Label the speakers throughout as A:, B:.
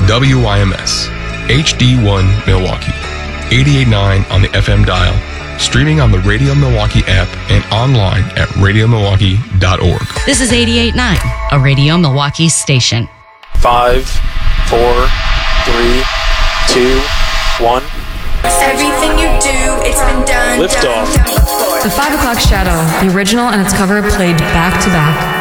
A: WIMS, HD1 Milwaukee, 88.9 on the FM dial, streaming on the Radio Milwaukee app and online at radiomilwaukee.org.
B: This is 88.9, a Radio Milwaukee station.
C: 5, 4, 3, 2, 1.
D: Everything you do, it's been done.
C: Lift off.
E: The 5 O'Clock Shadow, the original and its cover played back to back.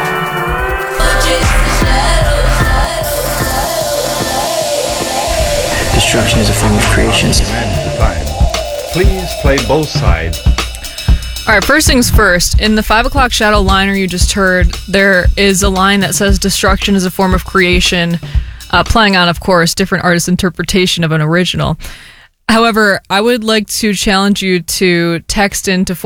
F: Destruction is a form of creation.
G: Please play both sides.
H: All right, first things first. In the 5 O'Clock Shadow liner you just heard, there is a line that says destruction is a form of creation, playing on, of course, different artists' interpretation of an original. However, I would like to challenge you to text into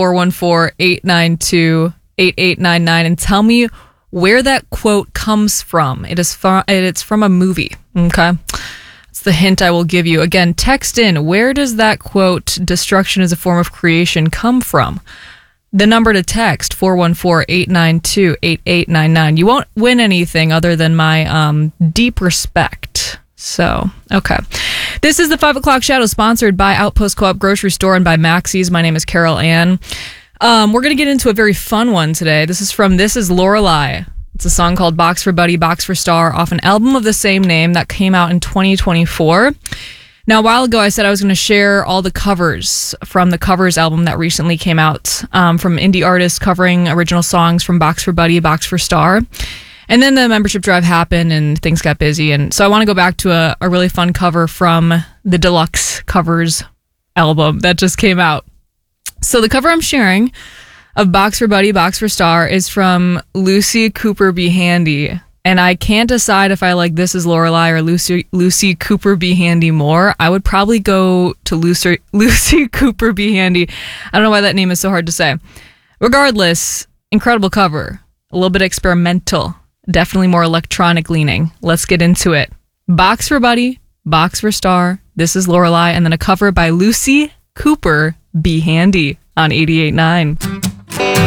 H: 414-892-8899 and tell me where that quote comes from. It's from a movie, okay? That's the hint I will give you. Again, text in. Where does that quote, destruction is a form of creation, come from? The number to text, 414-892-8899. You won't win anything other than my deep respect. So, okay. This is the 5 O'Clock Shadow, sponsored by Outpost Co-op Grocery Store and by Maxie's. My name is Carol Ann. We're going to get into a very fun one today. This is Lorelei. It's a song called Box for Buddy, Box for Star, off an album of the same name that came out in 2024. Now, a while ago, I said I was going to share all the covers from the covers album that recently came out, from indie artists covering original songs from Box for Buddy, Box for Star. And then the membership drive happened and things got busy. And so I want to go back to a really fun cover from the Deluxe Covers album that just came out. So the cover I'm sharing of Box for Buddy, Box for Star is from Lucy Cooper Be Handy. And I can't decide if I like This Is Lorelei or Lucy Cooper Be Handy more. I would probably go to Lucy Cooper Be Handy. I don't know why that name is so hard to say. Regardless, incredible cover. A little bit experimental. Definitely more electronic leaning. Let's get into it. Box for Buddy, Box for Star, This Is Lorelei, and then a cover by Lucy Cooper Be Handy on 88.9.